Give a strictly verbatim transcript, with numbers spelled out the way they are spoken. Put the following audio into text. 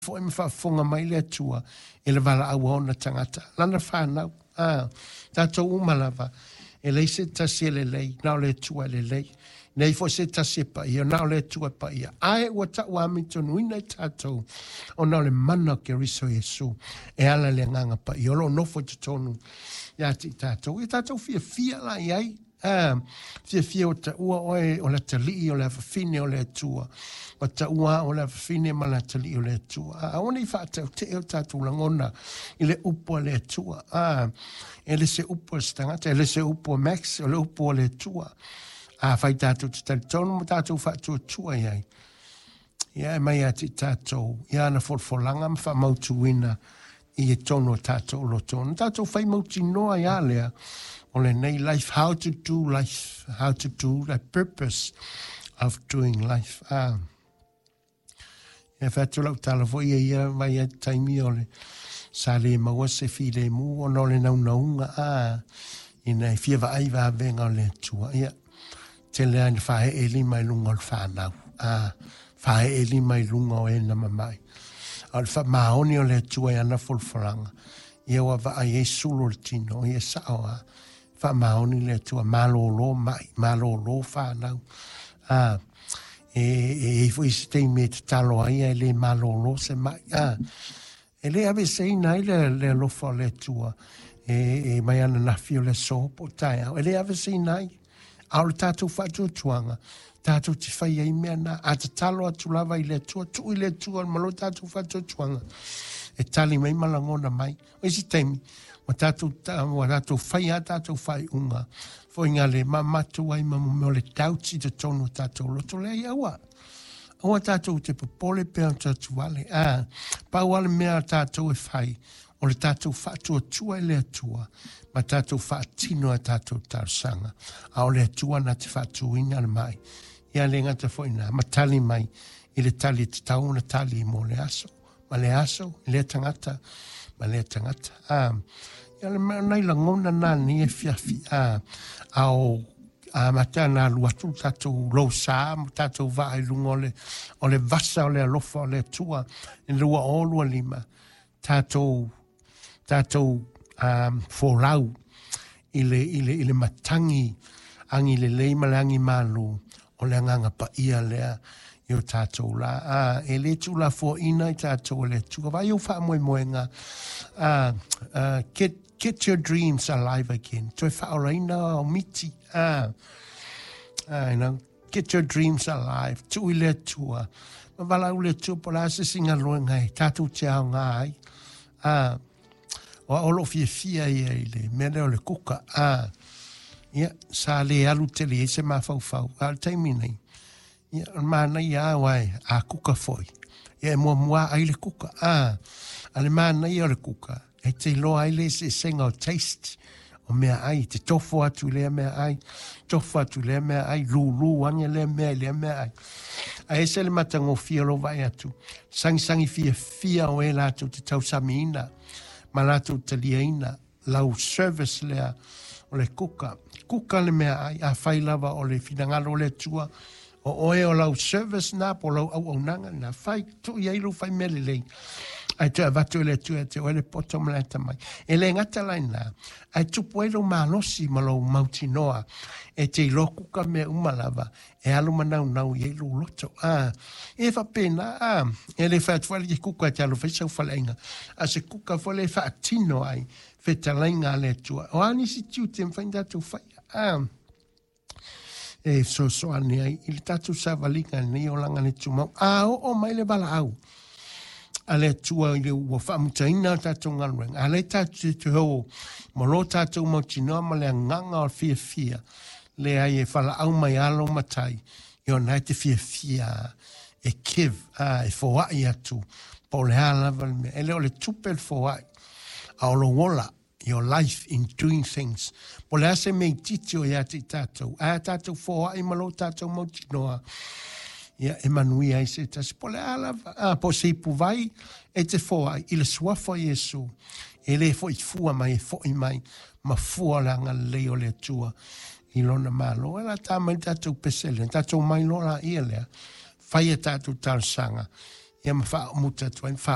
fo e mawhafonga mai le atua e le wala au ona tangata. Lana whanau, ah, tātou umalawa, e lei se tasi e le lei, nao le atua le lei, nei fo se tasi e pa ia, nao le atua pa ia. Ae ua ta wami tonu ina i tātou, o nao le mana ke riso Yesu, e ala le nganga pa ia, lo nofo te tonu, ia ti tātou, e tātou fia fia la iai, ah, fia fia o ta ua oe o la tali o le awhawhine o le atua, o ta ua o le awhawhine ma la tali o le atua. Ah, oni whaatau te eo tātou langona i le upo le atua. Ah, e le se upo stangata, e le se upo max, o le upo le atua. Ah, whai tātou te tali tonu mo tātou whaatua tua iai. Ia e mai ati tātou, ia na folfolanga ma wha mautu wina i e tono tātou lo tono. Tātou whai mauti noa ia lea, o le nei life, how to do life, how to do the purpose of doing life. Ah. E whatu lau tala fo ia ia mai a taimi o le sa le maua se fi le mu o no le nau naunga. Ah. I nei fia wa ai wa venga o le tua. Ia. Te lea ni whae e li mai lunga o le whanau. Ah. Whae e li mai lunga o e na mamai. O le wha maoni o le tua i ana fulfuranga. Ia wa wa ai e sulu le tino. Ia sao a. Wha maoni le tua malolo mai, malolo whanau. Ah, e e fo i stei me te talo ai e le malolo se mai. Ah, e le ave sei nai le, le lofa le tua. E, e mai ana na fio le sopo tai au. E le ave sei nai. Au le tātou whatu tuanga. Tātou te whai ai mea na. A te talo atu lava i le tua. Tu i le tua malo tātou whatu tuanga. E tali mai malangona mai. O isi teimi. Wa tātou wa tātou whai a tātou whai unga. Fo inga le mamatu ai mamu meo le tauti te tonu tātou loto le ai awa. Awa tātou te popole pēr tātou wale. Ah, pa wale mea tātou e whai. O le tātou whaatua tua e le atua. Ma tātou whaatino a tātou tārsanga. A o le atua na te whaatuina le mai. Ia le ngata fo ina. Ma tali mai. I le tali te tau na tali mo le aso. Ma le aso, le tangata. Ma le tangata. Ah, ia le mea nei la ngona nani e fiafi. Ah, au, ah, matea na luatu tātou lo sā, tātou va ai lunga o le, o le vasa o le alofa o le tua, e lua o lua lima. Tātou, tātou um, forau i le, i le, i le matangi, angi le leima le angi malu, o le anganga pa ia lea, i o tātou la. Ah, e le tu la fo ina i tātou le tu. Vai o wha moe moenga. Ah, uh, get, get your dreams alive again. Toi wha oraina o miti. Ah, ah, you know, get your dreams alive. Tu i le tua. Ma wala u le tua po la se singa loenga e tātou te ao ngai. Ah, o olo fia fia i e le. Mele o le kuka. Ah, ia, sa le alu te le se ma fau fau. Al taimi nei. Ia, mana ia wai, a kuka foi. Ia, mua mua ai le kuka. Ah, ale mana ia le kuka. E te lo ai le se senga o taste. O mea ai, te tofo atu lea mea ai. Tofo atu lea mea ai. Lulu wange lea mea lea mea ai. A e se le matango fia lo vai atu. Sangi sangi fia fia o e lato te tau samiina. Ma lato te liaina. Lau service lea o le kuka. Kuka le mea ai. A fai lava o le finangalo le tua. O oe o lau service na po lau au au nanga na fai tu i ailu fai mele lei. Ai tu a vatu ele tu e te oele poto malata mai. E le ngata lai na. Ai tu po elu malosi ma lau mauti noa. E te iloku ka mea umalava. E alu manau nau i elu loto. Ah, e fa pena. Ah, e le fa tuale ki kuka te alu fai sau falainga. A se kuka fole fa atino ai. Fe talainga le tua. O ani si tiu te mwhainda tu fai. Ah, e so so ane ai il tatu sa valinga ni o langa le tumau a o o mai le bala au ale tua i le ua whamutaina tatu ngalweng a le tatu te ho mo lo tatu mo tino ma le nganga o fia fia le ai e whala au mai alo matai i o nai te fia fia e kiv a e fowai atu po le hala valme e le o le tupel fowai a o lo wola your life in doing things. Po le ase mei titi o ia te tātou. A tātou fōa i malo tātou mauti noa. Ia e manui ai se tasi. Po le ala, a po se ipu vai, e te fōa i le suafo Yesu. E le fo i fua mai, e fo i mai, ma fua langa leo le tua. I lona malo. E la tā mai tātou pesele. Tātou mai lona ia lea. Fai e tātou tārsanga. Ia ma wha muta tuain, wha